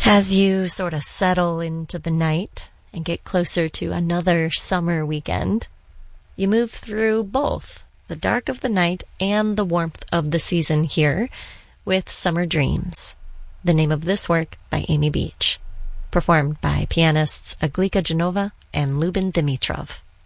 As you sort of settle into the night and get closer to another summer weekend, you move through both the dark of the night and the warmth of the season here with Summer Dreams, the name of this work by Amy Beach, performed by pianists Aglika Genova and Lubin Dimitrov.